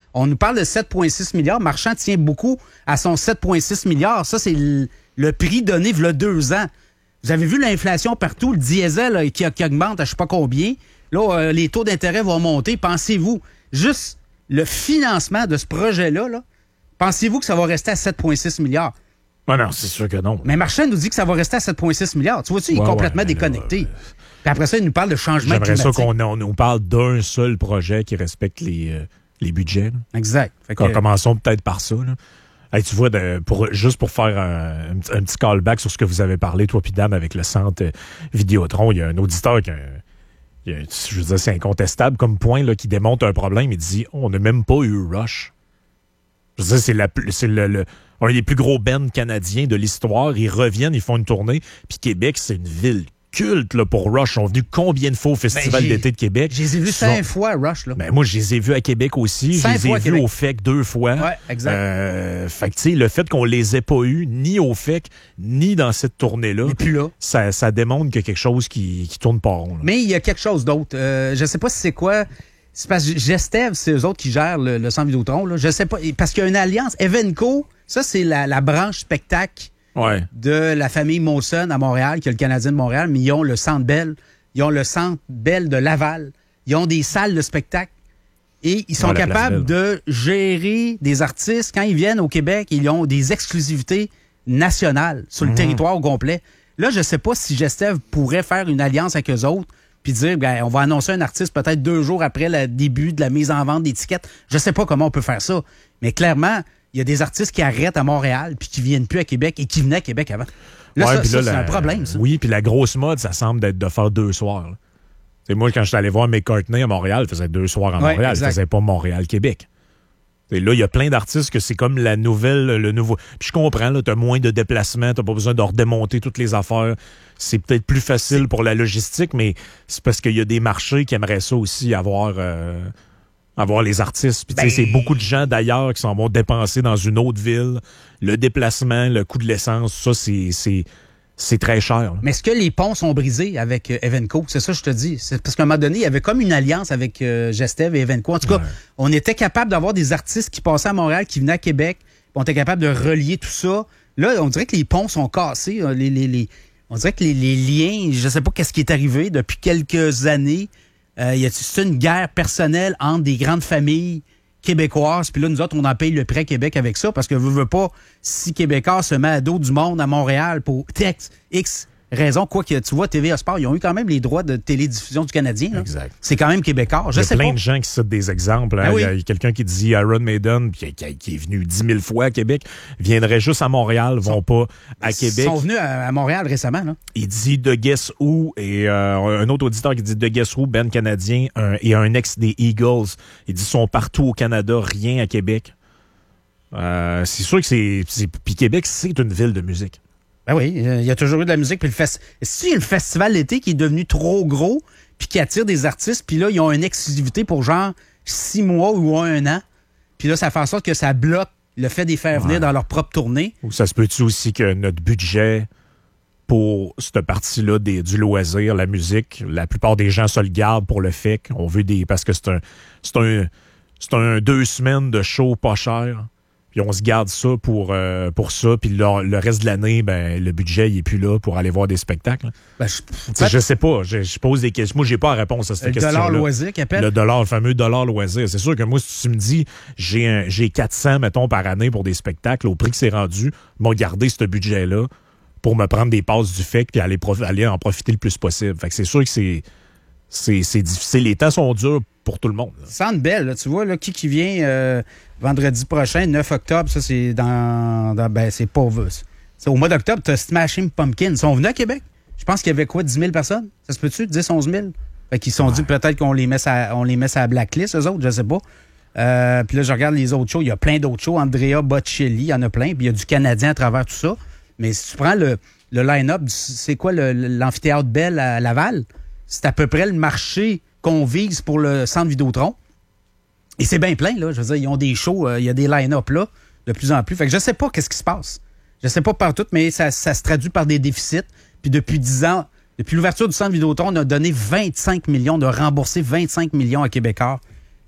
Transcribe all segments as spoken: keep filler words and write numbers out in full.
On nous parle de sept virgule six milliards. Marchand tient beaucoup à son sept virgule six milliards. Ça, c'est le, le prix donné il y a deux ans. Vous avez vu l'inflation partout, le diesel là, qui, qui augmente à je sais pas combien. Là, euh, les taux d'intérêt vont monter. Pensez-vous, juste le financement de ce projet-là, là, pensez-vous que ça va rester à sept virgule six milliards? Ah non, c'est sûr que non. Mais Marchand nous dit que ça va rester à sept virgule six milliards. Tu vois-tu, il est ouais, complètement ouais, déconnecté. Là, ouais. Puis après ça, il nous parle de changement J'aimerais climatique. ça qu'on on nous parle d'un seul projet qui respecte les, euh, les budgets. Là. Exact. Fait que, Commençons peut-être par ça. Là. Hey, tu vois, de, pour, juste pour faire un, un, un petit callback sur ce que vous avez parlé, toi puis Dame, avec le centre euh, Vidéotron, il y a un auditeur qui a, il y a, je veux dire, c'est incontestable comme point là, qui démontre un problème. Il dit oh, on n'a même pas eu Rush. Je veux dire, c'est, la, c'est le, le, un des plus gros bands canadiens de l'histoire. Ils reviennent, ils font une tournée. Puis Québec, c'est une ville culte là, pour Rush. Ils sont venus combien de fois au Festival ben, d'été de Québec? Je les ai vus sont... cinq fois, Rush. Là. Ben, moi, je les ai vus à Québec aussi. Cinq je les ai vus Québec. au F E C deux fois. Ouais, exact. Euh, fait que, tu sais, le fait qu'on les ait pas eus, ni au F E C, ni dans cette tournée-là, Et puis là. Ça, ça démontre qu'il y a quelque chose qui, qui tourne pas rond. Là. Mais il y a quelque chose d'autre. Euh, je sais pas si c'est quoi. C'est parce que Gestev, c'est eux autres qui gèrent le, le centre Vidéotron. Là. Je sais pas. Parce qu'il y a une alliance. Evenco, ça, c'est la, la branche spectacle ouais. de la famille Molson à Montréal, qui est le Canadien de Montréal, mais ils ont le Centre Bell. Ils ont le Centre Bell de Laval. Ils ont des salles de spectacle. Et ils sont ouais, capables de gérer des artistes. Quand ils viennent au Québec, ils ont des exclusivités nationales sur le mmh. territoire au complet. Là, je sais pas si Gestev pourrait faire une alliance avec eux autres puis dire, ben, on va annoncer un artiste peut-être deux jours après le début de la mise en vente d'étiquettes. Je sais pas comment on peut faire ça. Mais clairement, il y a des artistes qui arrêtent à Montréal puis qui viennent plus à Québec et qui venaient à Québec avant. Là, ouais, ça, ça là, c'est la... un problème, ça. Oui, puis la grosse mode, ça semble être de faire deux soirs. C'est moi, quand je suis allé voir McCartney à Montréal, il faisait deux soirs à ouais, Montréal. Exact. Il faisait pas Montréal-Québec. Et là, il y a plein d'artistes que c'est comme la nouvelle, le nouveau... Puis je comprends, tu as moins de déplacements, tu n'as pas besoin de redémonter toutes les affaires. C'est peut-être plus facile pour la logistique, mais c'est parce qu'il y a des marchés qui aimeraient ça aussi, avoir, euh, avoir les artistes. Puis ben... tu sais, c'est beaucoup de gens d'ailleurs qui s'en vont dépenser dans une autre ville. Le déplacement, le coût de l'essence, ça, c'est... c'est C'est très cher. Là. Mais est-ce que les ponts sont brisés avec euh, Evenco? C'est ça que je te dis. C'est parce qu'à un moment donné, il y avait comme une alliance avec euh, Gestev et Evenco. En tout cas, ouais. on était capable d'avoir des artistes qui passaient à Montréal, qui venaient à Québec. On était capable de relier tout ça. Là, on dirait que les ponts sont cassés. Les, les, les, on dirait que les, les liens, je ne sais pas qu'est-ce qui est arrivé depuis quelques années. Euh, y a c'est une guerre personnelle entre des grandes familles québécoises, puis là, nous autres, on en paye le prêt Québec avec ça, parce que veut, veut pas, si Québécois se met à dos du monde à Montréal pour X, X raison, quoi que tu vois, T V A Sport, ils ont eu quand même les droits de télédiffusion du Canadien. Là. Exact. C'est quand même Québécois. Je Il y a sais plein pas. de gens qui citent des exemples. Hein. Ah oui. Il y a quelqu'un qui dit Iron Maiden, qui, qui, qui est venu dix mille fois à Québec, viendrait juste à Montréal, vont sont, pas à Québec. Ils sont venus à, à Montréal récemment. Là. Il dit de Guess Who, et euh, un autre auditeur qui dit de Guess Who, band canadien, un, et un ex des Eagles. Il dit sont partout au Canada, rien à Québec. Euh, c'est sûr que c'est... c'est puis Québec, c'est une ville de musique. Ben oui, il y a toujours eu de la musique. Puis le fest... Si le festival d'été qui est devenu trop gros, puis qui attire des artistes, puis là, ils ont une exclusivité pour genre six mois ou un an. Puis là, ça fait en sorte que ça bloque le fait de les faire venir ouais. dans leur propre tournée. Ou ça se peut-tu aussi que notre budget pour cette partie-là des, du loisir, la musique, la plupart des gens se le gardent pour le fait qu'on veut des... Parce que c'est un, c'est un, c'est un deux semaines de show pas cher. Puis on se garde ça pour, euh, pour ça. Puis le, le reste de l'année, ben le budget, il est plus là pour aller voir des spectacles. Ben, je, fait, je sais pas. Je, je pose des questions. Moi, j'ai pas la réponse à cette question-là. Le dollar loisir qui appelle? Le dollar, le fameux dollar loisir. C'est sûr que moi, si tu me dis, j'ai, un, j'ai quatre cents, mettons, par année pour des spectacles, au prix que c'est rendu, m'ont gardé ce budget-là pour me prendre des passes du F E C puis aller, prof, aller en profiter le plus possible. Fait que c'est sûr que c'est, c'est, c'est difficile. Les temps sont durs pour tout le monde. Centre Bell, là, tu vois, là, qui qui vient euh, vendredi prochain, neuf octobre, ça, c'est dans... dans ben, c'est pas... C'est au mois d'octobre, tu as Smashing Pumpkins. Ils sont venus à Québec. Je pense qu'il y avait quoi, dix mille personnes? Ça se peut-tu? dix, onze mille? Fait qu'ils se sont ouais. dit peut-être qu'on les met à, on les met à la blacklist, eux autres, je sais pas. Euh, puis là, je regarde les autres shows. Il y a plein d'autres shows. Andrea Bocelli, il y en a plein. Puis il y a du Canadien à travers tout ça. Mais si tu prends le, le line-up, c'est quoi le, l'amphithéâtre Bell à Laval? C'est à peu près le marché qu'on vise pour le centre Vidéotron. Et c'est bien plein, là. Je veux dire, ils ont des shows, euh, il y a des line-up là, de plus en plus. Fait que je sais pas qu'est-ce qui se passe. Je sais pas partout, mais ça, ça se traduit par des déficits. Puis depuis dix ans, depuis l'ouverture du centre Vidéotron, on a donné vingt-cinq millions, on a remboursé vingt-cinq millions à Québécois.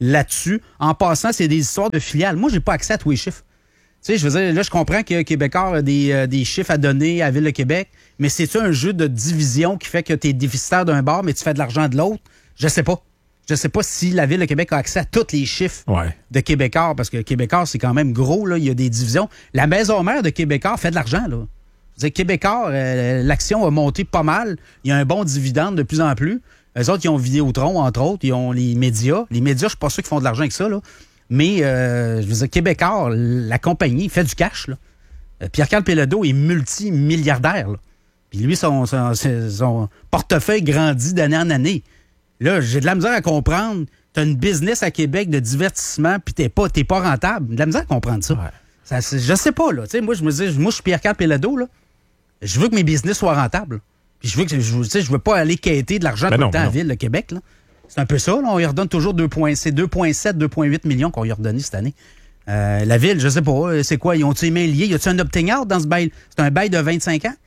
là-dessus. En passant, c'est des histoires de filiales. Moi, j'ai pas accès à tous les chiffres. Tu sais, je veux dire, là, je comprends que Québécois a des, euh, des chiffres à donner à la Ville de Québec, mais c'est-tu un jeu de division qui fait que tu es déficitaire d'un bord, mais tu fais de l'argent de l'autre? Je sais pas. Je sais pas si la Ville de Québec a accès à tous les chiffres ouais. de Québécois, parce que Québécois, c'est quand même gros, là. Il y a des divisions. La maison mère de Québécois fait de l'argent, là. Je veux dire, Québécois, euh, l'action a monté pas mal. Il y a un bon dividende de plus en plus. Eux autres, ils ont Vidéotron, entre autres. Ils ont les médias. Les médias, je suis pas sûr qu'ils font de l'argent avec ça, là. Mais, euh, je veux dire, Québécois, la compagnie, fait du cash, là. Euh, Pierre-Carl Péladeau est multimilliardaire, là. Puis lui, son, son, son portefeuille grandit d'année en année. Là, j'ai de la misère à comprendre. T'as une business à Québec de divertissement, puis t'es pas, t'es pas rentable. De la misère à comprendre ça. Ouais. ça je sais pas, là. T'sais, moi, je me dis, moi, je suis Pierre-Carl Péladeau, là. Je veux que mes business soient rentables. Puis je veux que, je, je veux pas aller quêter de l'argent ben tout non, le temps à la Ville de Québec, là. C'est un peu ça, là. On y redonne toujours deux virgule sept, deux virgule huit millions qu'on y a redonné cette année. Euh, la Ville, je sais pas, c'est quoi? Ils ont-ils les mains liées? Y a-tu un opting-out dans ce bail? C'est un bail de vingt-cinq ans?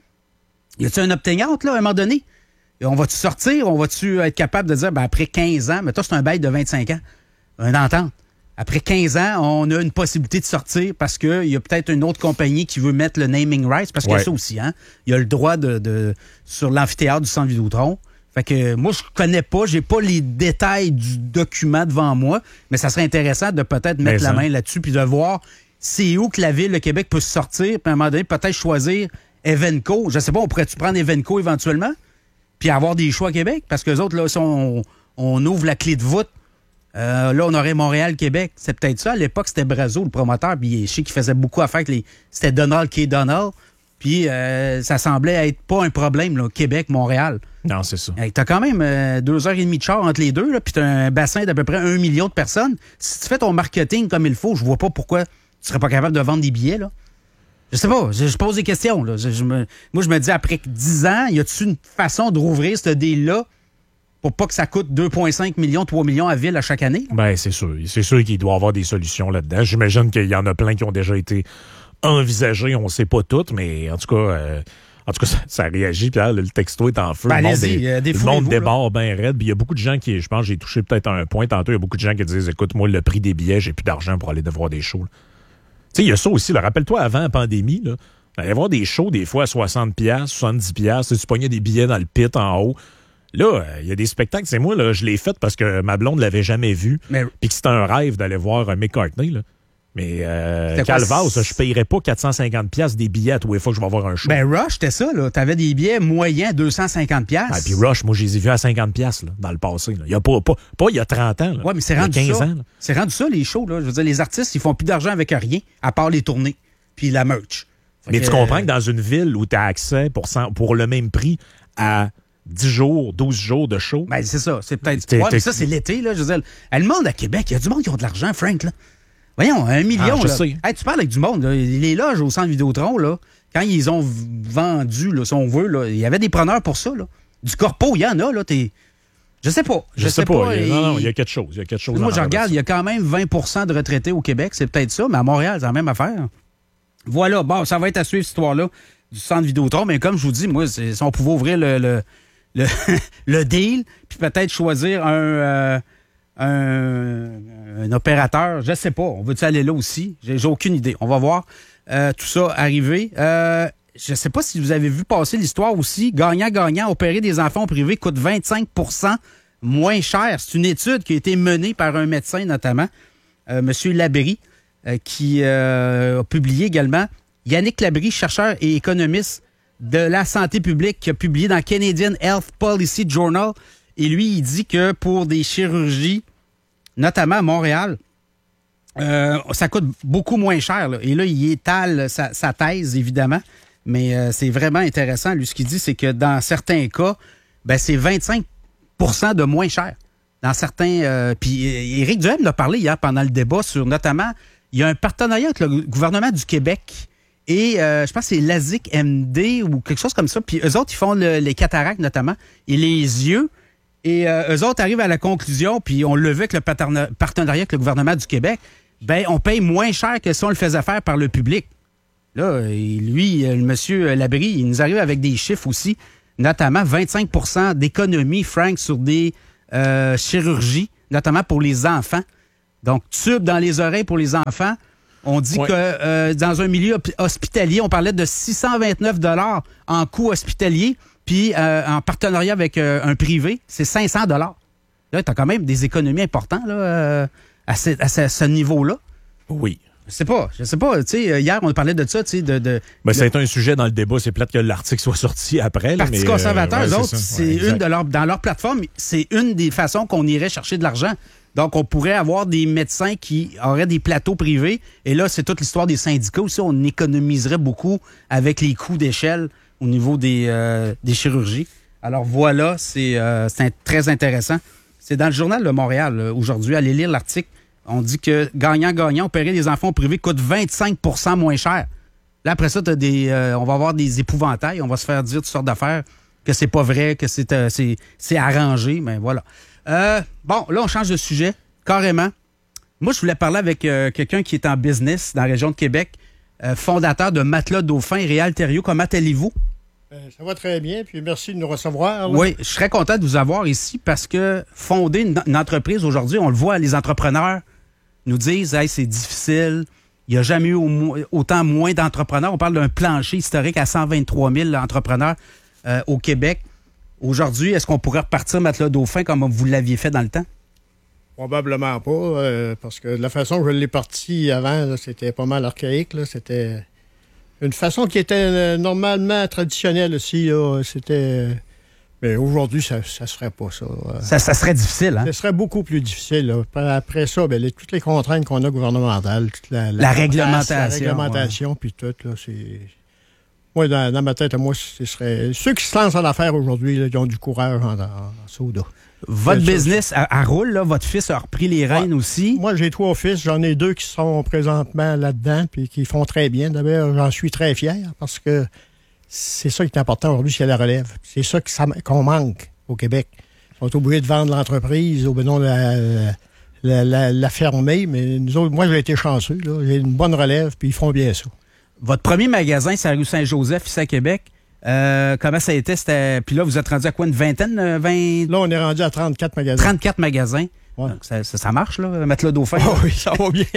Y a-tu un opting-out, là, à un moment donné? Et on va-tu sortir? On va-tu être capable de dire, ben, après quinze ans, mais toi, c'est un bail de vingt-cinq ans, une entente. Après quinze ans, on a une possibilité de sortir parce qu'il y a peut-être une autre compagnie qui veut mettre le naming rights, parce qu'il ouais. y a ça aussi, hein. Il y a le droit de, de sur l'amphithéâtre du Centre Vidéotron. Fait que moi, je connais pas, j'ai pas les détails du document devant moi, mais ça serait intéressant de peut-être mettre mais la ça. main là-dessus puis de voir c'est où que la Ville de Québec peut se sortir, puis à un moment donné, peut-être choisir Evenco. Je sais pas, on pourrait-tu prendre Evenco éventuellement? Puis avoir des choix à Québec, parce que les autres, là, si on, on ouvre la clé de voûte, euh, là, on aurait Montréal-Québec. C'est peut-être ça. À l'époque, c'était Brazo, le promoteur, puis je sais qu'il faisait beaucoup affaire avec les... C'était Donald K. Donald, puis euh, ça semblait être pas un problème, là, Québec-Montréal. Non, c'est ça. Hey, t'as quand même euh, deux heures et demie de char entre les deux, là, puis t'as un bassin d'à peu près un million de personnes. Si tu fais ton marketing comme il faut, je vois pas pourquoi tu serais pas capable de vendre des billets, là. Je sais pas, je, je pose des questions. Là. Je, je me, moi, je me dis, après dix ans, y a-t-il une façon de rouvrir ce deal-là pour pas que ça coûte deux virgule cinq millions, trois millions à Ville à chaque année? Bien, c'est sûr. C'est sûr qu'il doit y avoir des solutions là-dedans. J'imagine qu'il y en a plein qui ont déjà été envisagées. On ne sait pas toutes, mais en tout cas, euh, en tout cas ça, ça réagit. Puis là, le texto est en feu. Ben, le monde, est, euh, le monde débarre bien raide. Puis il y a beaucoup de gens qui, je pense, j'ai touché peut-être un point tantôt, il y a beaucoup de gens qui disent, écoute, moi, le prix des billets, j'ai plus d'argent pour aller voir des shows. Tu sais, il y a ça aussi. Là. Rappelle-toi, avant la pandémie, là, il allait y avoir des shows des fois à soixante dollars, soixante-dix dollars. Tu pognais des billets dans le pit en haut. Là, il y a des spectacles. C'est moi, là, je l'ai fait parce que ma blonde ne l'avait jamais vu. Mais... Puis que c'était un rêve d'aller voir un McCartney. Là. Mais euh, Calvas, je ne payerais pas quatre cent cinquante dollars des billets à tous les fois que je vais voir un show. Ben Rush, c'était ça. Tu avais des billets moyens deux cent cinquante dollars. Ah, puis Rush, moi, je les ai vus à cinquante dollars là, dans le passé. Il y a pas, pas, pas il y a trente ans. Oui, mais c'est rendu il y a quinze ça. ans. C'est rendu ça, les shows. Là. Je veux dire, les artistes, ils font plus d'argent avec rien, à part les tournées puis la merch. Fait mais que, tu comprends que dans une ville où tu as accès pour, cent, pour le même prix à dix jours, douze jours de show. Ben, c'est ça. C'est peut-être. Ouais, mais ça, c'est l'été, là. Je veux dire, le monde à Québec, il y a du monde qui ont de l'argent, Frank, là. Voyons, un million, ah, je là. Sais. Hey, tu parles avec du monde, là. Les loges au Centre Vidéotron, là, quand ils ont vendu, là, si on veut, là, il y avait des preneurs pour ça, là. Du corpo, il y en a, là. T'es... Je sais pas. Je, je sais, sais pas. pas. Il y a, non, non, il y a quelque chose. Il y a quelque chose. Moi, je regarde, il y a quand même vingt pour cent de retraités au Québec. C'est peut-être ça, mais à Montréal, c'est la même affaire. Voilà. Bon, ça va être à suivre, cette histoire-là, du Centre Vidéotron. Mais comme je vous dis, moi, c'est, si on pouvait ouvrir le, le, le, le deal, puis peut-être choisir un, euh, un, un opérateur, je sais pas. On veut-tu aller là aussi? J'ai, j'ai aucune idée. On va voir euh, tout ça arriver. Euh, je sais pas si vous avez vu passer l'histoire aussi. Gagnant-gagnant, opérer des enfants privés coûte vingt-cinq pour cent moins cher. C'est une étude qui a été menée par un médecin, notamment, euh, M. Labrie, euh, qui euh, a publié également. Yannick Labrie, chercheur et économiste de la santé publique, qui a publié dans Canadian Health Policy Journal. Et lui, il dit que pour des chirurgies, notamment à Montréal, euh, ça coûte beaucoup moins cher. Là. Et là, il étale sa, sa thèse, évidemment. Mais euh, c'est vraiment intéressant. Lui, ce qu'il dit, c'est que dans certains cas, ben, c'est vingt-cinq pour cent de moins cher. Dans certains... Euh, puis Éric Duhem l'a parlé hier pendant le débat sur notamment... Il y a un partenariat avec le gouvernement du Québec et euh, je pense que c'est l'A S I C M D ou quelque chose comme ça. Puis eux autres, ils font le, les cataractes notamment et les yeux. Et euh, eux autres arrivent à la conclusion, puis on le veut avec le partenariat avec le gouvernement du Québec, ben on paye moins cher que si on le faisait faire par le public. Là, et lui, le monsieur Labrie, il nous arrive avec des chiffres aussi, notamment vingt-cinq pour cent d'économie, Frank, sur des euh, chirurgies, notamment pour les enfants. Donc, tube dans les oreilles pour les enfants. On dit ouais. que euh, dans un milieu hospitalier, on parlait de six cent vingt-neuf dollars en coût hospitalier, puis euh, en partenariat avec euh, un privé, c'est cinq cents dollars. Là, tu as quand même des économies importantes là, euh, à, ce, à, ce, à ce niveau-là. Oui. Je sais pas, je sais pas. Tu sais, hier, on parlait de ça, tu sais, de... de ben, ça a le... été un sujet dans le débat. C'est plate que l'article soit sorti après. Parti mais, conservateur, euh, eux ouais, autres, c'est ouais, une de leur... Dans leur plateforme, c'est une des façons qu'on irait chercher de l'argent. Donc, on pourrait avoir des médecins qui auraient des plateaux privés. Et là, c'est toute l'histoire des syndicats aussi. On économiserait beaucoup avec les coûts d'échelle au niveau des, euh, des chirurgies. Alors voilà, c'est euh, très intéressant. C'est dans le journal de Montréal euh, aujourd'hui. Allez lire l'article. On dit que gagnant-gagnant, opérer des enfants privés coûte vingt-cinq pour cent moins cher. Là, après ça, t'as des, euh, on va avoir des épouvantails. On va se faire dire toutes sortes d'affaires, que c'est pas vrai, que c'est euh, c'est, c'est arrangé. Mais voilà. Euh, bon, là, on change de sujet, carrément. Moi, je voulais parler avec euh, quelqu'un qui est en business dans la région de Québec, euh, fondateur de Matelas Dauphin et Réal Thériault. Comment allez-vous? Euh, ça va très bien, puis merci de nous recevoir. Là. Oui, je serais content de vous avoir ici parce que fonder une, une entreprise aujourd'hui, on le voit, les entrepreneurs nous disent hey, c'est difficile, il n'y a jamais eu au, autant moins d'entrepreneurs. On parle d'un plancher historique à cent vingt-trois mille entrepreneurs euh, au Québec. Aujourd'hui, est-ce qu'on pourrait repartir Matelas Dauphin comme vous l'aviez fait dans le temps? Probablement pas, euh, parce que de la façon que je l'ai parti avant, là, c'était pas mal archaïque. Là, c'était une façon qui était euh, normalement traditionnelle aussi. Là, c'était... Mais aujourd'hui, ça ne se ferait pas, ça. ça. Ça serait difficile, hein? Ça serait beaucoup plus difficile. Là. Après ça, bien, les, toutes les contraintes qu'on a gouvernementales, toute la, la, la réglementation. La réglementation, ouais. Puis tout, là, c'est... Moi, dans, dans ma tête, moi, ce serait... Ceux qui se lancent en affaires aujourd'hui, là, ils ont du courage en, en, en soda. Votre c'est business, ça. Elle roule, là. Votre fils a repris les rênes ouais. aussi. Moi, j'ai trois fils. J'en ai deux qui sont présentement là-dedans puis qui font très bien. D'abord, j'en suis très fier parce que c'est ça qui est important aujourd'hui, c'est la relève. C'est ça, que ça qu'on manque au Québec. Ils sont obligés de vendre l'entreprise au benon de la, la, la, la fermer. Mais nous autres, moi, j'ai été chanceux. Là. J'ai une bonne relève puis ils font bien ça. Votre premier magasin, c'est à rue Saint-Joseph, ici à Québec. Euh, comment ça a été? C'était... Puis là, vous êtes rendu à quoi? Une vingtaine? vingt... Là, on est rendu à trente-quatre magasins. trente-quatre magasins. Ouais. Donc, ça, ça, ça marche, là, Matelas Dauphin. Oh, oui, ça va bien.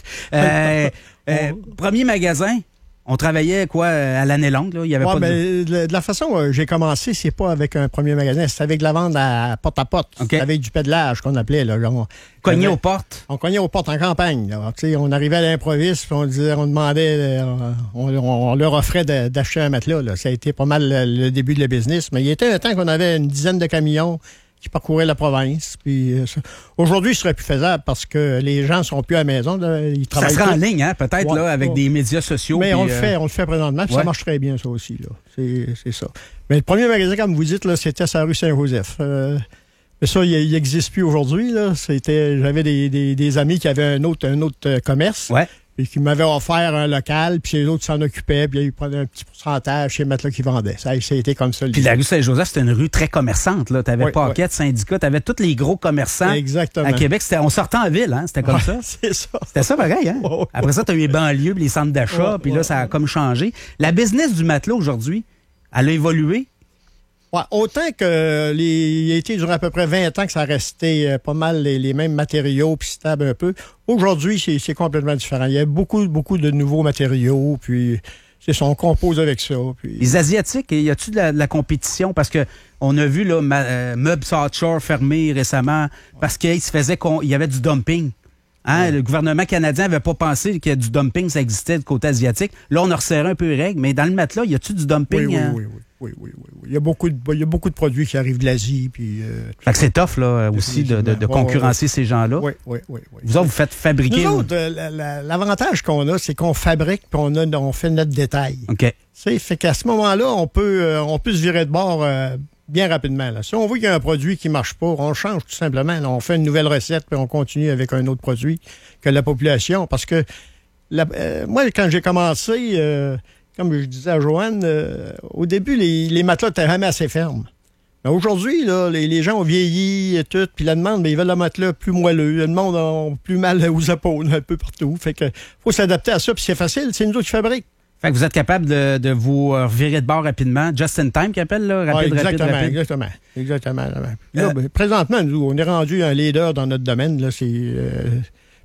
euh, euh, premier magasin, on travaillait quoi à l'année longue? Là? Il y avait ouais, pas mais de... de la façon que j'ai commencé, c'est pas avec un premier magasin, c'est avec la vente à porte-à-porte. Okay. C'est avec du pédalage qu'on appelait. Là. On cognait aux portes? On cognait aux portes en campagne. Là. On arrivait à l'improviste, puis on, disait, on demandait, on, on leur offrait de, d'acheter un matelas. Là. Ça a été pas mal le, le début de le business. Mais il y était un temps qu'on avait une dizaine de camions qui parcouraient la province. Puis, euh, aujourd'hui, ce serait plus faisable parce que les gens sont plus à la maison. Là, ils travaillent. Ça sera en ligne, hein, peut-être, ouais, là, avec ouais. des médias sociaux. Mais puis, on le euh... fait, on le fait présentement, puis ouais. ça marche très bien, ça aussi. Là. C'est, c'est ça. Mais le premier magasin, comme vous dites, là, c'était sur la rue Saint-Joseph. Euh, mais ça, il n'existe plus aujourd'hui. Là. C'était, j'avais des, des, des amis qui avaient un autre, un autre commerce. Ouais. Et qui m'avaient offert un local, puis les autres s'en occupaient, puis ils prenaient un petit pourcentage chez Matelas qui vendait. Ça, ça a été comme ça. Puis la rue Saint-Joseph, c'était une rue très commerçante. Tu avais oui, Paquette, oui. Syndicat, tu avais tous les gros commerçants. Exactement. À Québec. C'était, on sortait en ville, hein? C'était comme ouais, ça. C'est ça. C'était ça pareil, hein? Oh, Après ça, tu as eu les banlieues, les centres d'achat, oh, puis là, ça a comme changé. La business du matelas aujourd'hui, elle a évolué. Ouais, autant que les, il a été durant à peu près vingt ans que ça restait euh, pas mal les, les mêmes matériaux puis stable un peu. Aujourd'hui, c'est, c'est complètement différent. Il y a beaucoup, beaucoup de nouveaux matériaux, puis c'est son compose avec ça. Puis... Les Asiatiques, y a-tu de la, de la compétition? Parce que on a vu là, ma, euh, Meubles South Shore fermé récemment parce qu'il se faisait qu'on, il y avait du dumping. Hein? Ouais. Le gouvernement canadien n'avait pas pensé que du dumping, ça existait du côté asiatique. Là, on a resserré un peu les règles, mais dans le matelas, y a-tu du dumping? Oui, oui, hein? oui, oui. Oui, oui, oui, oui. Il y a beaucoup de, il y a beaucoup de produits qui arrivent de l'Asie. Puis, euh, fait que c'est tough, là, aussi, de, de, de concurrencer ouais, ouais. ces gens-là. Oui, oui, oui. oui. Vous autres, vous faites fabriquer... Nous autres, euh, la, la, l'avantage qu'on a, c'est qu'on fabrique puis on, a, on fait notre détail. OK. Tu sais, fait qu'à ce moment-là, on peut, euh, on peut se virer de bord euh, bien rapidement. Là. Si on voit qu'il y a un produit qui ne marche pas, on change tout simplement. Là. On fait une nouvelle recette puis on continue avec un autre produit que la population. Parce que la, euh, moi, quand j'ai commencé... Euh, Comme je disais à Joanne, euh, au début, les, les matelas étaient jamais assez fermes. Mais aujourd'hui, là, les, les gens ont vieilli et tout, puis la demande, mais ils veulent le matelas plus moelleux. Le monde a plus mal aux épaules un peu partout. Fait que faut s'adapter à ça, puis c'est facile, c'est nous autres qui fabriquent. Fait que vous êtes capable de, de vous revirer de bord rapidement. Just in time, qui appelle, là, rapide, ouais, rapide, rapide. Exactement, exactement. Là, euh, ben, présentement, nous, on est rendu un leader dans notre domaine. Là, c'est, euh,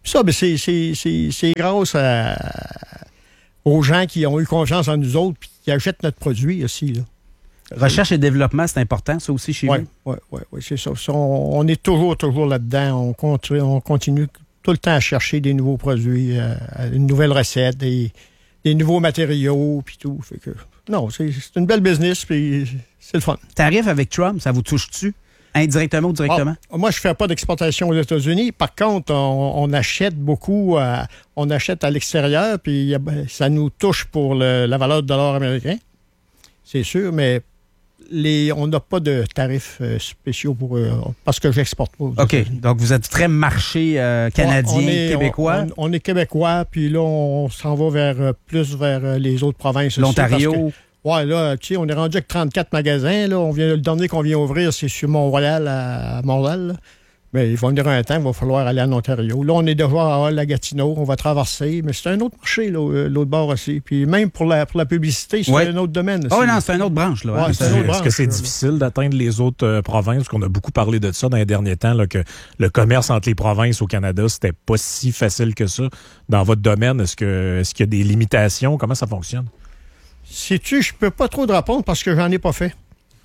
Puis ça, ben, c'est, c'est, c'est, c'est grâce à, aux gens qui ont eu confiance en nous autres puis qui achètent notre produit aussi, là. Recherche et développement, c'est important, ça aussi, chez ouais, vous? Oui, oui, oui, c'est ça. ça on, on est toujours, toujours là-dedans. On continue, on continue tout le temps à chercher des nouveaux produits, euh, une nouvelle recette, des, des nouveaux matériaux, puis tout. Fait que, non, c'est, c'est une belle business, puis c'est le fun. Tarif avec Trump, ça vous touche-tu? Indirectement ou directement? Ah, moi, je ne fais pas d'exportation aux États-Unis. Par contre, on, on achète beaucoup, euh, on achète à l'extérieur, puis ça nous touche pour le, la valeur du dollar américain. C'est sûr, mais les, on n'a pas de tarifs euh, spéciaux pour eux, parce que je n'exporte pas. OK. États-Unis. Donc, vous êtes très marché euh, canadien, on est, québécois? On, on, on est québécois, puis là, on s'en va vers plus vers les autres provinces. L'Ontario? Oui, là, tu sais, on est rendu avec trente-quatre magasins. Là. On vient, le dernier qu'on vient ouvrir, c'est sur Mont-Royal à, à Montréal. Là. Mais il va venir un temps, il va falloir aller en Ontario. Là, on est déjà à la Gatineau, on va traverser, mais c'est un autre marché, là, l'autre bord aussi. Puis même pour la, pour la publicité, c'est ouais. un autre domaine. Ah oh, non, c'est une autre branche. Là, ouais, hein, c'est une autre branche. Est-ce que c'est là, difficile d'atteindre les autres euh, provinces? Parce qu'on a beaucoup parlé de ça dans les derniers temps, là, que le commerce entre les provinces au Canada, c'était pas si facile que ça. Dans votre domaine, est-ce que est-ce qu'il y a des limitations? Comment ça fonctionne? Sais-tu, je peux pas trop te répondre parce que j'en ai pas fait.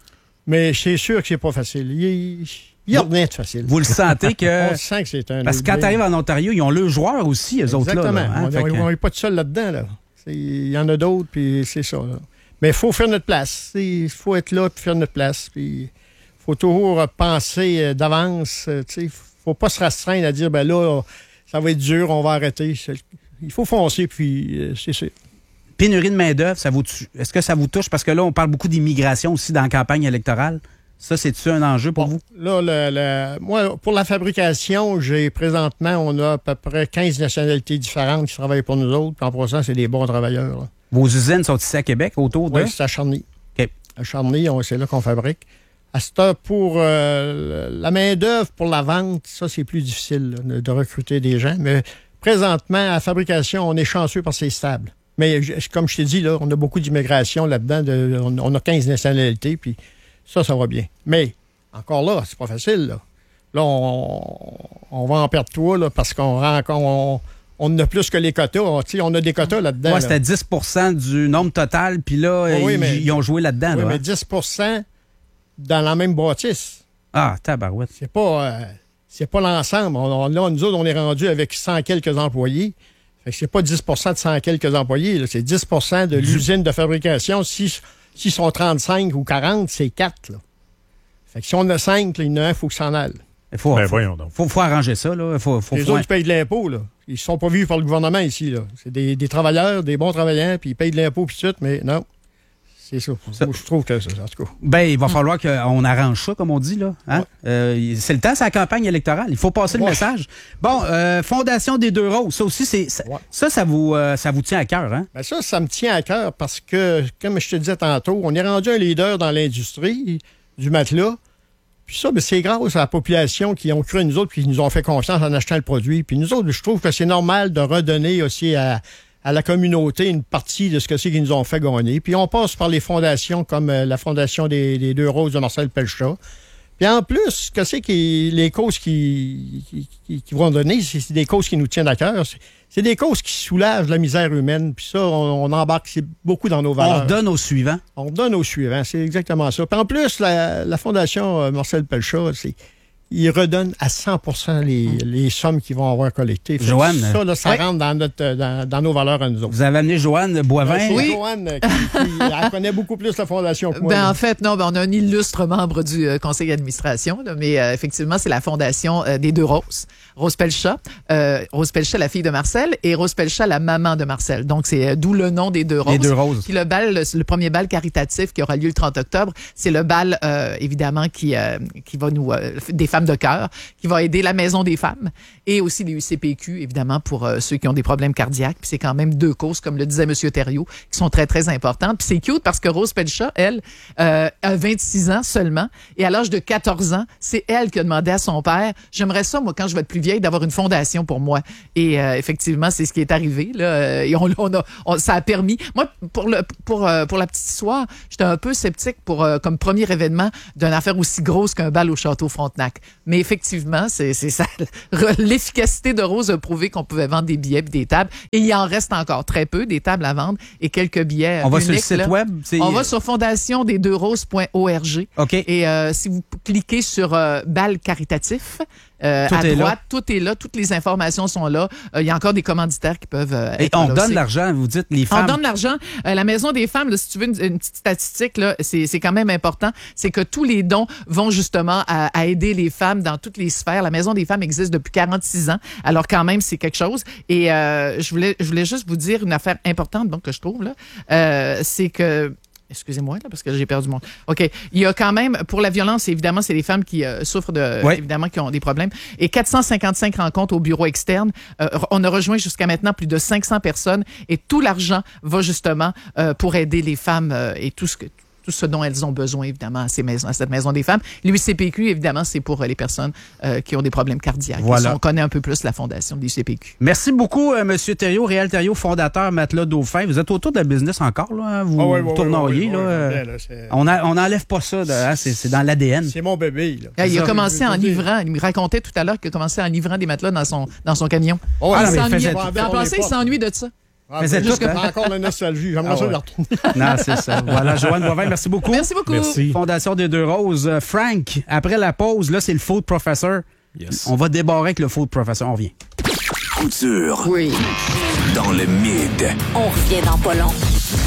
Mais c'est sûr que c'est pas facile. Il, il y a rien de facile. Vous le sentez que... On sent que c'est un... Parce que quand tu arrives en Ontario, ils ont le joueur aussi, eux autres là. Exactement. Hein? On n'est pas tout seul là-dedans. Là. Il y en a d'autres, puis c'est ça. Là. Mais il faut faire notre place. Il faut être là et faire notre place. Il faut toujours penser d'avance. Il ne faut pas se restreindre à dire, ben là, ça va être dur, on va arrêter. Il faut foncer, puis c'est ça. Pénurie de main-d'œuvre, ça vous tu... est-ce que ça vous touche? Parce que là, on parle beaucoup d'immigration aussi dans la campagne électorale. Ça, c'est-tu un enjeu pour bon, vous? Là, le, le, moi, pour la fabrication, j'ai présentement, on a à peu près quinze nationalités différentes qui travaillent pour nous autres. Puis en passant, c'est des bons travailleurs. Là. Vos usines sont ici à Québec, autour de? Oui, c'est à Charny. OK. À Charny, on, c'est là qu'on fabrique. À cette heure, pour euh, la main-d'œuvre, pour la vente, ça, c'est plus difficile là, de, de recruter des gens. Mais présentement, à la fabrication, on est chanceux parce que c'est stable. Mais comme je t'ai dit, là, on a beaucoup d'immigration là-dedans. De, on, on a quinze nationalités, puis ça, ça va bien. Mais encore là, c'est pas facile. Là, là on, on va en perdre toi là, parce qu'on on, on a plus que les quotas. On, on a des quotas là-dedans. Oui, là. C'était dix pour cent du nombre total, puis là, oh, oui, ils, mais, ils ont joué là-dedans. Oui, là, mais hein? dix pour cent dans la même bâtisse. Ah, tabarouette. C'est pas, euh, c'est pas l'ensemble. On, on, là, nous autres, on est rendu avec cent quelques employés. Fait que c'est pas dix pour cent de cent quelques employés, là. C'est dix pour cent de l'usine de fabrication. Si, s'ils sont trente-cinq ou quarante, c'est quatre. Là. Fait que si on a cinq, là, il y en a un, il faut que s'en aille. Il faut, ben, faut, voyons donc. Faut, faut arranger ça. Là. Faut, faut, Les faut autres, ils payent de l'impôt. Là. Ils ne sont pas vus par le gouvernement ici. Là. C'est des, des travailleurs, des bons travailleurs, puis ils payent de l'impôt puis tout, mais non. C'est ça. ça. Moi, je trouve que c'est ça, en tout cas. Ben, il va hum. falloir qu'on arrange ça, comme on dit, là. Hein? Ouais. Euh, c'est le temps, c'est la campagne électorale. Il faut passer ouais. le message. Bon, euh, Fondation des Deux Roses, ça aussi, c'est ça, ouais. ça, ça vous, euh, ça vous tient à cœur, hein? Ben ça, ça me tient à cœur parce que, comme je te disais tantôt, on est rendu un leader dans l'industrie du matelas. Puis ça, ben, c'est grâce à la population qui ont cru à nous autres puis qui nous ont fait confiance en achetant le produit. Puis nous autres, je trouve que c'est normal de redonner aussi à... à la communauté une partie de ce que c'est qu'ils nous ont fait gagner. Puis on passe par les fondations comme euh, la Fondation des, des Deux Roses de Marcel Pelchat. Puis en plus, ce que c'est qui les causes qui, qui, qui, qui vont donner, c'est, c'est des causes qui nous tiennent à cœur. C'est, c'est des causes qui soulagent la misère humaine. Puis ça, on, on embarque c'est beaucoup dans nos valeurs. On donne aux suivants. On donne aux suivants, c'est exactement ça. Puis en plus, la, la Fondation Marcel Pelchat, c'est... il redonne à cent pour cent les, les sommes qu'ils vont avoir collectées. Joanne. Ça, là, ça oui. rentre dans, notre, dans, dans nos valeurs à nous autres. Vous avez amené Joanne Boivin. Ben, c'est oui. Joanne qui, qui elle connaît beaucoup plus la Fondation que moi. Ben, en fait, non, ben, on a un illustre membre du euh, conseil d'administration, là, mais euh, effectivement, c'est la Fondation euh, des Deux Roses. Rose Pelchat, euh, Rose Pelchat, la fille de Marcel, et Rose Pelchat, la maman de Marcel. Donc, c'est euh, d'où le nom des Deux Roses. Les Deux Roses. Puis le bal, le, le premier bal caritatif qui aura lieu le trente octobre, c'est le bal, euh, évidemment, qui, euh, qui va nous... Euh, des femmes de cœur, qui va aider la Maison des femmes et aussi les U C P Q, évidemment, pour euh, ceux qui ont des problèmes cardiaques. Puis c'est quand même deux causes, comme le disait M. Thériault, qui sont très, très importantes. Puis c'est cute parce que Rose Pelchat, elle, euh, a vingt-six ans seulement. Et à l'âge de quatorze ans, c'est elle qui a demandé à son père, j'aimerais ça, moi, quand je vais être plus vieille, d'avoir une fondation pour moi. Et euh, effectivement, c'est ce qui est arrivé. Là. Et on, on a, on, ça a permis... Moi, pour, le, pour, euh, pour la petite histoire, j'étais un peu sceptique pour, euh, comme premier événement d'une affaire aussi grosse qu'un bal au Château Frontenac. Mais effectivement, c'est, c'est ça. L'efficacité de Rose a prouvé qu'on pouvait vendre des billets et des tables. Et il en reste encore très peu, des tables à vendre et quelques billets. On va uniques, sur le site là. web? C'est... On va sur fondation des deux roses point org. OK. Et euh, si vous cliquez sur euh, bal caritatif, euh, Tout à est droite, là. tout est là. Toutes les informations sont là. Euh, Il y a encore des commanditaires qui peuvent euh, Et être on là donne aussi. l'argent, vous dites, les On femmes. donne de l'argent. Euh, la Maison des femmes, là, si tu veux une, une petite statistique, là, c'est, c'est quand même important, c'est que tous les dons vont justement à, à aider les femmes dans toutes les sphères. La Maison des femmes existe depuis quarante-six ans, alors quand même, c'est quelque chose. Et euh, je voulais je voulais juste vous dire une affaire importante donc, que je trouve, là, euh, c'est que... Excusez-moi, là, parce que j'ai perdu mon... OK. Il y a quand même, pour la violence, évidemment, c'est les femmes qui euh, souffrent de... Oui. Évidemment, qui ont des problèmes. Et quatre cent cinquante-cinq rencontres au bureau externe. Euh, on a rejoint jusqu'à maintenant plus de cinq cents personnes et tout l'argent va justement euh, pour aider les femmes euh, et tout ce que... tout ce dont elles ont besoin, évidemment, à, ces maisons, à cette Maison des femmes. L'U C P Q, évidemment, c'est pour euh, les personnes euh, qui ont des problèmes cardiaques. Voilà. Et on connaît un peu plus la fondation de l'U C P Q. Merci beaucoup, euh, M. Thériault, Réal Thériault, fondateur Matelas Dauphin. Vous êtes autour de la business encore, là? Hein? Vous Ah ouais, ouais, tourneriez, ouais, ouais, là? ouais, euh, ouais, là, c'est- On a- on n'enlève pas ça, de- hein, c'est, c'est dans l'A D N. C'est mon bébé, là. Ah, il a ça, commencé je veux en dire. livrant. Il me racontait tout à l'heure qu'il a commencé en livrant des matelas dans son, dans son camion. Oh, ouais, Ah, il mais il s'ennuyait. faisait tout. Mais en passant, il s'ennuie de ça. Ah, Faisait ben, tout, jusque- hein? encore la nostalgie. J'aimerais Ah ça ouais. le retrouver. Non, c'est ça. Voilà, Joanne Boivin, merci beaucoup. Merci beaucoup. Merci. Fondation des Deux Roses. Euh, Frank, après la pause, là, c'est le Food Professor. Yes. On va débarrer avec le Food Professor. On revient. Couture Oui. dans le mid. On revient dans pas long.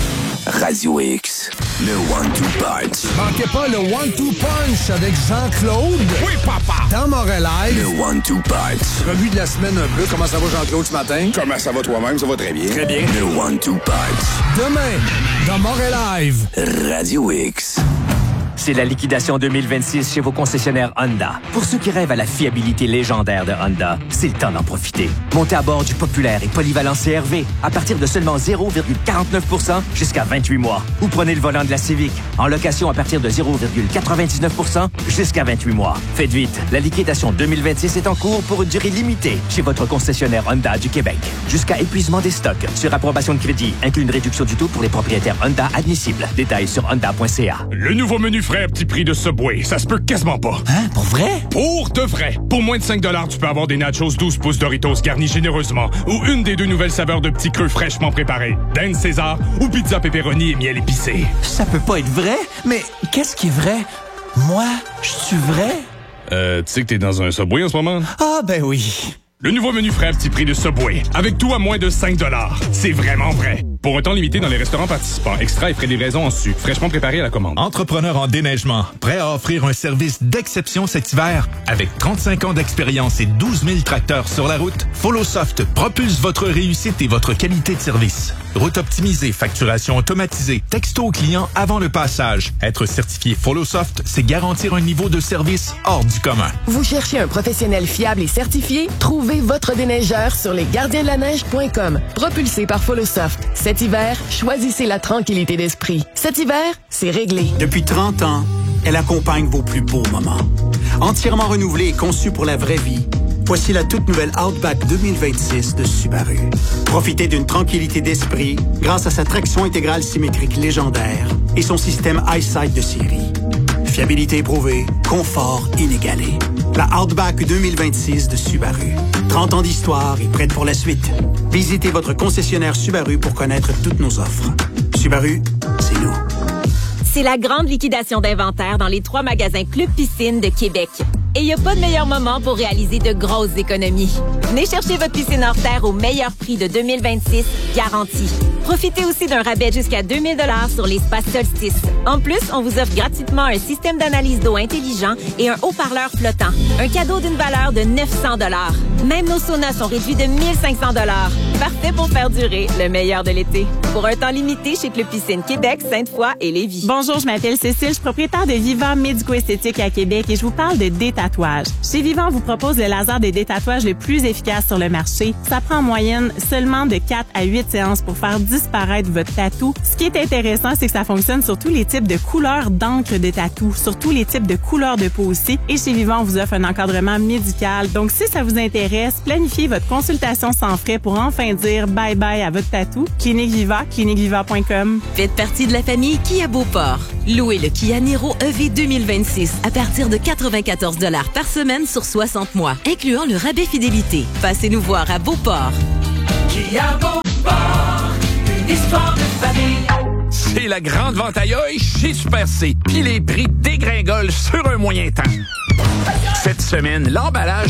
Radio X, le one-two punch. Manquez pas le one two punch avec Jean-Claude. Oui, papa. Dans Montréal. Le one-two punch. Revue de la semaine un peu. Comment ça va, Jean-Claude, ce matin? Comment ça va toi-même? Ça va très bien. Très bien. Le one-two punch. Demain, dans Montréal. Radio X. C'est la liquidation deux mille vingt-six chez vos concessionnaires Honda. Pour ceux qui rêvent à la fiabilité légendaire de Honda, c'est le temps d'en profiter. Montez à bord du populaire et polyvalent C R V à partir de seulement zéro virgule quarante-neuf pour cent jusqu'à vingt-huit mois. Ou prenez le volant de la Civic en location à partir de zéro virgule quatre-vingt-dix-neuf pour cent jusqu'à vingt-huit mois. Faites vite, la liquidation deux mille vingt-six est en cours pour une durée limitée chez votre concessionnaire Honda du Québec. Jusqu'à épuisement des stocks. Sur approbation de crédit, inclut une réduction du taux pour les propriétaires Honda admissibles. Détails sur honda point c a. Le nouveau menu frais à petit prix de Subway, ça se peut quasiment pas. Hein? Pour vrai? Pour de vrai. Pour moins de cinq dollars, tu peux avoir des nachos douze pouces Doritos garnis généreusement ou une des deux nouvelles saveurs de petits creux fraîchement préparés. Dinde César ou pizza pepperoni et miel épicé. Ça peut pas être vrai? Mais qu'est-ce qui est vrai? Moi, je suis vrai? Euh, tu sais que t'es dans un Subway en ce moment? Ah, ben oui. Le nouveau menu frais à petit prix de Subway, avec tout à moins de cinq dollars. C'est vraiment vrai. Pour un temps limité dans les restaurants participants, extra et frais de livraison en su, fraîchement préparé à la commande. Entrepreneur en déneigement, prêt à offrir un service d'exception cet hiver? Avec trente-cinq ans d'expérience et douze mille tracteurs sur la route, FollowSoft propulse votre réussite et votre qualité de service. Route optimisée, facturation automatisée, texto au client avant le passage. Être certifié FollowSoft, c'est garantir un niveau de service hors du commun. Vous cherchez un professionnel fiable et certifié? Trouvez votre déneigeur sur lesgardiens de la neige point com. Propulsé par FollowSoft. Cet hiver, choisissez la tranquillité d'esprit. Cet hiver, c'est réglé. Depuis trente ans, elle accompagne vos plus beaux moments. Entièrement renouvelée et conçue pour la vraie vie, voici la toute nouvelle Outback deux mille vingt-six de Subaru. Profitez d'une tranquillité d'esprit grâce à sa traction intégrale symétrique légendaire et son système EyeSight de série. Fiabilité éprouvée, confort inégalé. La Outback deux mille vingt-six de Subaru. trente ans d'histoire et prête pour la suite. Visitez votre concessionnaire Subaru pour connaître toutes nos offres. Subaru, c'est nous. C'est la grande liquidation d'inventaire dans les trois magasins Club Piscine de Québec. Et il n'y a pas de meilleur moment pour réaliser de grosses économies. Venez chercher votre piscine hors terre au meilleur prix de deux mille vingt-six, garanti. Profitez aussi d'un rabais jusqu'à deux mille dollars sur l'espace Solstice. En plus, on vous offre gratuitement un système d'analyse d'eau intelligent et un haut-parleur flottant. Un cadeau d'une valeur de neuf cents dollars. Même nos saunas sont réduits de mille cinq cents dollars. Parfait pour faire durer le meilleur de l'été. Pour un temps limité chez Club Piscine Québec, Sainte-Foy et Lévis. Bonjour, je m'appelle Cécile, je suis propriétaire de Vivant Médico-Esthétique à Québec et je vous parle de détatouage. Chez Vivant, on vous propose le laser de détatouage le plus efficace sur le marché. Ça prend en moyenne seulement de quatre à huit séances pour faire disparaître votre tatou. Ce qui est intéressant, c'est que ça fonctionne sur tous les types de couleurs d'encre de tatou, sur tous les types de couleurs de peau aussi. Et chez Vivant, on vous offre un encadrement médical. Donc, si ça vous intéresse, planifiez votre consultation sans frais pour enfin enfin dire bye-bye à votre tatou. Clinique Viva, clinique viva point com. Faites partie de la famille Kia Beauport. Louez le Kia Niro E V deux mille vingt-six à partir de quatre-vingt-quatorze dollars par semaine sur soixante mois, incluant le rabais fidélité. Passez nous voir à Beauport. Kia Beauport, une histoire de famille. C'est la grande vente à œil chez Super C. Puis les prix dégringolent sur un moyen temps. Cette semaine, l'emballage